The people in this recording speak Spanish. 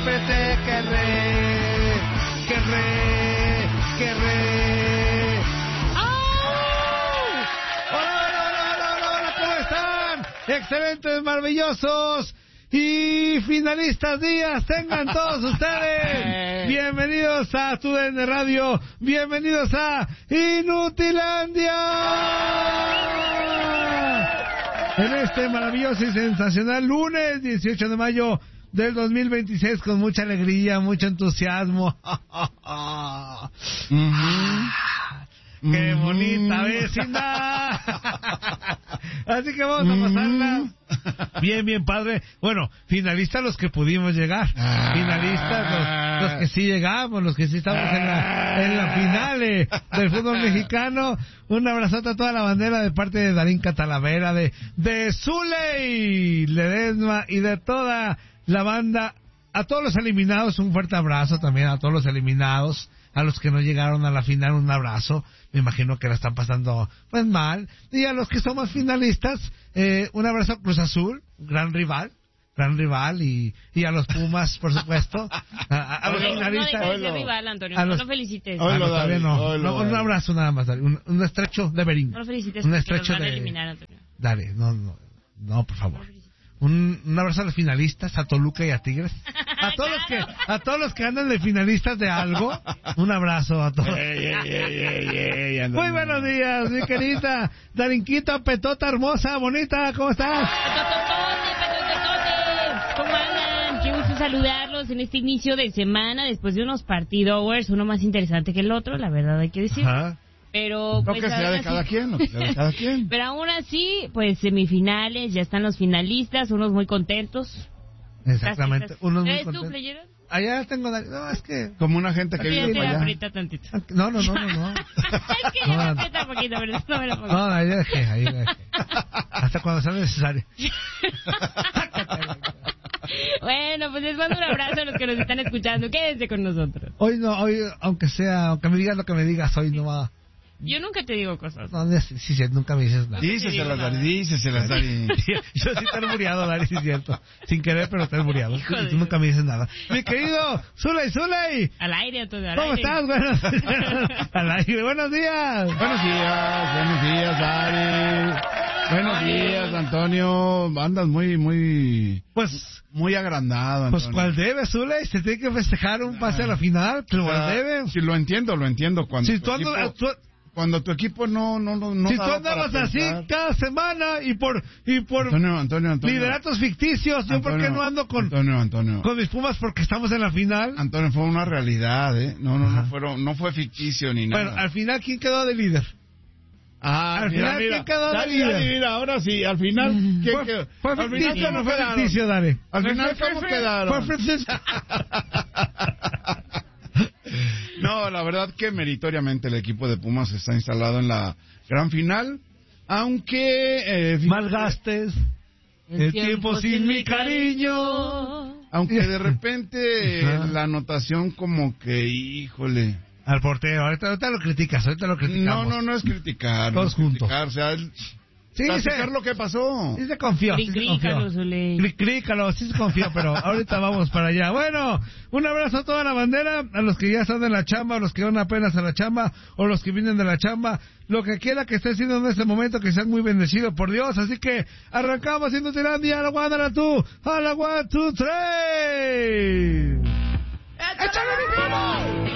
siempre te querré. ¡Au! ¡Hola! ¿Cómo están? Excelentes, maravillosos y finalistas días tengan todos ustedes. Bienvenidos a TUDN Radio, bienvenidos a Inutilandia. En este maravilloso y sensacional lunes 18 de mayo del 2026, con mucha alegría, mucho entusiasmo. ¡Qué bonita vecindad! Así que vamos a pasarla bien, padre. Bueno, finalistas los que pudimos llegar. Finalistas los que sí llegamos, los que sí estamos en la final del fútbol mexicano. Un abrazote a toda la bandera de parte de Darín Catalavera, de Zuley Ledesma y de toda la banda. A todos los eliminados, un fuerte abrazo también a todos los eliminados. A los que no llegaron a la final, un abrazo. Me imagino que la están pasando pues mal. Y a los que somos finalistas, un abrazo a Cruz Azul, gran rival, y a los Pumas, por supuesto. A los finalistas. No dejes de rival, Antonio. No lo felicites. Un abrazo nada más, un estrecho de Berín. No lo felicites, un estrecho nos van a de eliminar, Antonio. Dale, no, por favor. Un abrazo a los finalistas, a Toluca y a Tigres. A todos los que andan de finalistas de algo, un abrazo a todos. Muy buenos días, mi querida Darinquita, petota hermosa, bonita, ¿cómo estás? Petotote. ¿Cómo andan? Qué gusto saludarlos en este inicio de semana, después de unos partidowers, uno más interesante que el otro, la verdad hay que decir. Ajá. Pero pues, que sea de cada quien, Pero aún así, pues semifinales, ya están los finalistas, unos muy contentos. Exactamente, unos muy ¿Eres contentos. tú, playero? Allá tengo, no, es que... Como una gente que vive para allá. Aprieta tantito. No. Es que ya me aprieta un poquito, pero no me lo pongo. No, ahí dejé. Hasta cuando sea necesario. Bueno, pues les mando un abrazo a los que nos están escuchando. Quédense con nosotros. Hoy, aunque me digas lo que me digas, hoy no va... Yo nunca te digo cosas. No, sí, nunca me dices nada. Díceselas, Dari. Yo sí te he muriado, Dari, sí es cierto. Sin querer, pero te he muriado. Tú nunca me dices nada. Mi querido Zuley. Al aire, todo al ¿Cómo aire. estás? Al aire. Buenos días. Buenos días, Dari. Buenos días, Antonio. Andas muy agrandado, Antonio. Pues, ¿cuál debe, Zuley? Se tiene que festejar un pase a la final. ¿Cuál debe? Sí, lo entiendo. Cuando tu equipo no si tú andabas así cada semana y por Antonio. lideratos ficticios, yo por qué no ando con mis Pumas porque estamos en la final. Antonio, fue una realidad, no fue ficticio ni nada. Bueno, al final, ¿quién quedó de líder? Al final, ¿quién quedó de líder? Mira, ahora sí, al final, ¿quién quedó? ¿Fue ficticio o no fue ficticio, Dale? Al final, ¿cómo quedaron? Fue ficticio. No, la verdad que meritoriamente el equipo de Pumas está instalado en la gran final, aunque... malgastes el tiempo sin mi cariño. Aunque de repente la anotación como que, híjole... Al portero, ahorita lo criticas, criticamos. No es criticar. Todos juntos. O sea, platicar lo que pasó. Sí se confió. Crícalo, sí se confió, pero ahorita vamos para allá. Bueno, un abrazo a toda la bandera, a los que ya están en la chamba, a los que van apenas a la chamba, o los que vienen de la chamba, lo que quiera que esté haciendo en este momento, que sean muy bendecidos por Dios. Así que arrancamos Inutilandia, a la 1, a la 2, 3.